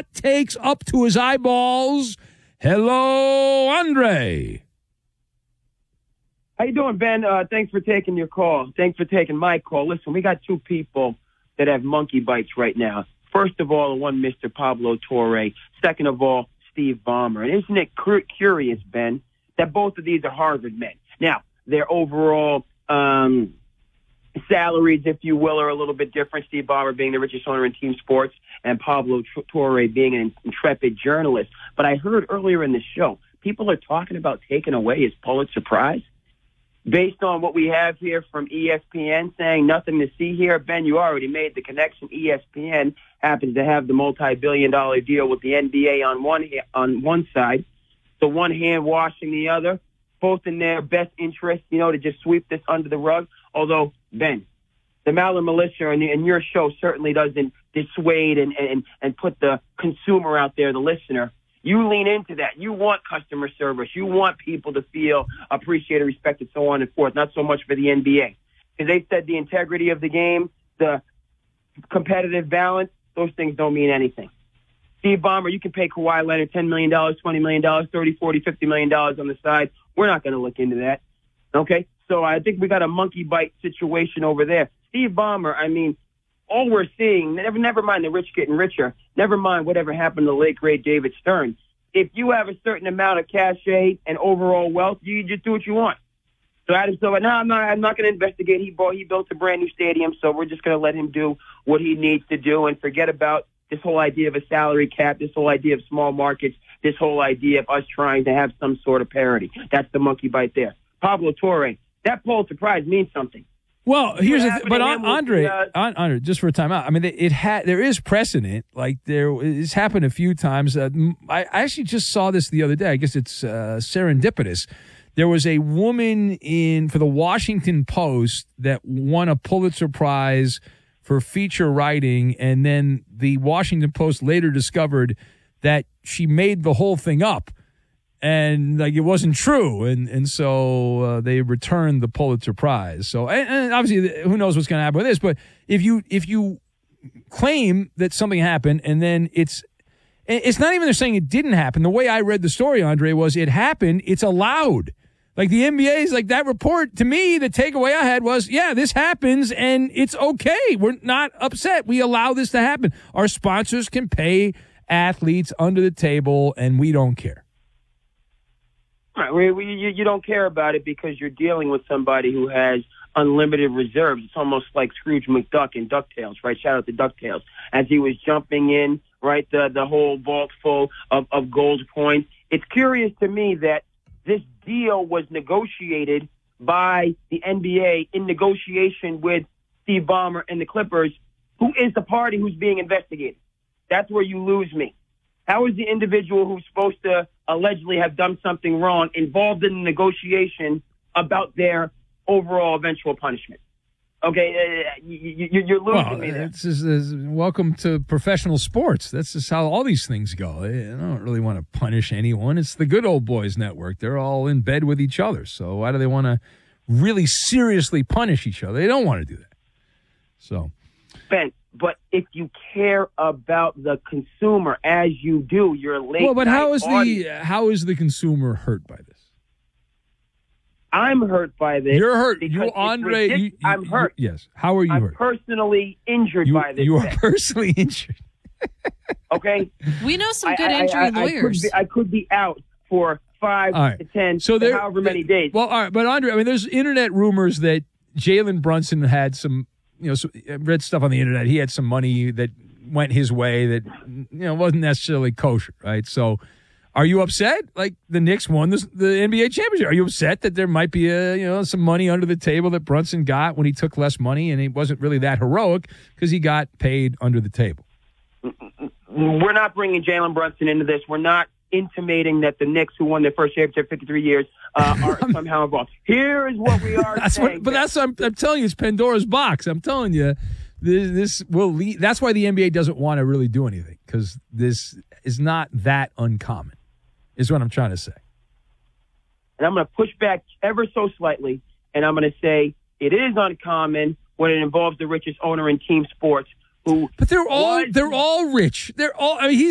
hot takes up to his eyeballs. Hello, Andre. How you doing, Ben? Thanks for taking your call. Thanks for taking my call. Listen, we got two people that have monkey bites right now. First of all, one Mr. Pablo Torre. Second of all, Steve Ballmer. And isn't it curious, Ben, that both of these are Harvard men? Now, their overall salaries, if you will, are a little bit different. Steve Ballmer being the richest owner in team sports and Pablo Torre being an intrepid journalist. But I heard earlier in the show, people are talking about taking away his Pulitzer Prize. Based on what we have here from ESPN saying nothing to see here, Ben, you already made the connection. ESPN happens to have the multi-billion-dollar deal with the NBA on one side, so one hand washing the other, both in their best interest, to just sweep this under the rug. Although, Ben, the Maller Militia and your show certainly doesn't dissuade and put the consumer out there, the listener. You lean into that. You want customer service. You want people to feel appreciated, respected, so on and forth, not so much for the NBA. Because they said the integrity of the game, the competitive balance, those things don't mean anything. Steve Ballmer, you can pay Kawhi Leonard $10 million, $20 million, $30, $40, $50 million on the side. We're not going to look into that. Okay? So I think we got a monkey bite situation over there. Steve Ballmer, all we're seeing, never mind the rich getting richer, never mind whatever happened to the late, great David Stern. If you have a certain amount of cachet and overall wealth, you just do what you want. So Adam Silver, no, I'm not going to investigate. He built a brand new stadium, so we're just going to let him do what he needs to do and forget about this whole idea of a salary cap, this whole idea of small markets, this whole idea of us trying to have some sort of parity. That's the monkey bite there. Pablo Torre, that Pulitzer Prize means something. Well, here's the thing, but Andre, just for a time out. There is precedent. Like it's happened a few times. I actually just saw this the other day. I guess it's serendipitous. There was a woman for the Washington Post that won a Pulitzer Prize for feature writing, and then the Washington Post later discovered that she made the whole thing up. And it wasn't true, and so they returned the Pulitzer Prize. So, and obviously, who knows what's going to happen with this? But if you claim that something happened, and then it's not even they're saying it didn't happen. The way I read the story, Andre, was it happened. It's allowed. Like the NBA is that report to me. The takeaway I had was, yeah, this happens, and it's okay. We're not upset. We allow this to happen. Our sponsors can pay athletes under the table, and we don't care. Right. You don't care about it because you're dealing with somebody who has unlimited reserves. It's almost like Scrooge McDuck in DuckTales, right? Shout out to DuckTales. As he was jumping in, right, the whole vault full of gold coins. It's curious to me that this deal was negotiated by the NBA in negotiation with Steve Ballmer and the Clippers, who is the party who's being investigated. That's where you lose me. How is the individual who's supposed to allegedly have done something wrong involved in the negotiation about their overall eventual punishment? Okay, you're losing me there. Welcome to professional sports. That's just how all these things go. I don't really want to punish anyone. It's the Good Old Boys Network. They're all in bed with each other. So why do they want to really seriously punish each other? They don't want to do that. So, Ben, but if you care about the consumer as you do, you're late. Well, but how is the consumer hurt by this? I'm hurt by this. You're hurt. You, Andre. I'm hurt. Yes. How are you hurt? I'm personally injured by this. You are personally injured. Okay. We know some good injury lawyers. I could be out for 5 to 10, however many days. Well, all right, but Andre, there's internet rumors that Jalen Brunson had some. I read stuff on the internet. He had some money that went his way that, wasn't necessarily kosher, right? So are you upset? Like the Knicks won the NBA championship. Are you upset that there might be some money under the table that Brunson got when he took less money and it wasn't really that heroic because he got paid under the table? We're not bringing Jalen Brunson into this. We're not intimating that the Knicks, who won their first championship 53 years, are somehow involved. Here is what we are saying. I'm telling you, it's Pandora's box. I'm telling you, this will lead. That's why the NBA doesn't want to really do anything, because this is not that uncommon, is what I'm trying to say. And I'm going to push back ever so slightly, and I'm going to say it is uncommon when it involves the richest owner in team sports. But they're all rich. They're all. He's